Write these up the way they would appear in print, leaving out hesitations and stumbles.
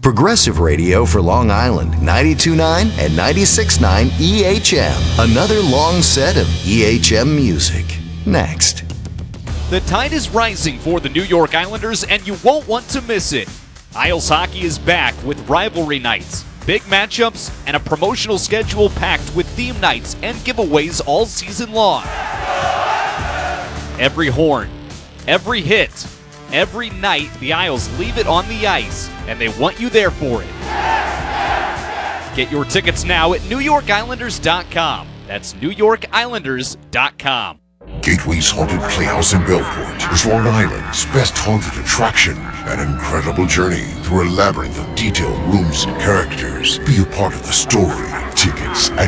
Progressive Radio for Long Island, 92.9 and 96.9 EHM. Another long set of EHM music. Next. The tide is rising for the New York Islanders, and you won't want to miss it. Isles Hockey is back with rivalry nights, big matchups, and a promotional schedule packed with theme nights and giveaways all season long. Every horn, every hit, every night, the Isles leave it on the ice, and they want you there for it. Get your tickets now at NewYorkIslanders.com. That's NewYorkIslanders.com. Gateway's Haunted Playhouse in Bellport is Long Island's best haunted attraction. An incredible journey through a labyrinth of detailed rooms and characters. Be a part of the story. Tickets at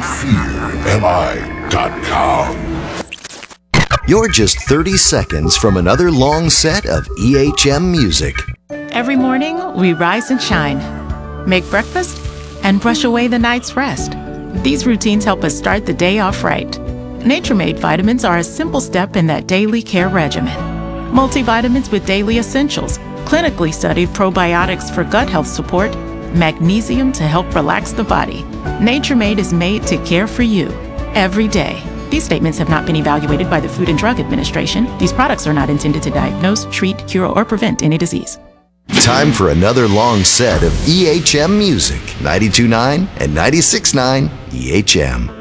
FearMI.com. You're just 30 seconds from another long set of EHM music. Every morning, we rise and shine, make breakfast, and brush away the night's rest. These routines help us start the day off right. Nature-Made vitamins are a simple step in that daily care regimen. Multivitamins with daily essentials, clinically studied probiotics for gut health support, magnesium to help relax the body. Nature-Made is made to care for you every day. These statements have not been evaluated by the Food and Drug Administration. These products are not intended to diagnose, treat, cure, or prevent any disease. Time for another long set of EHM music. 92.9 and 96.9 EHM.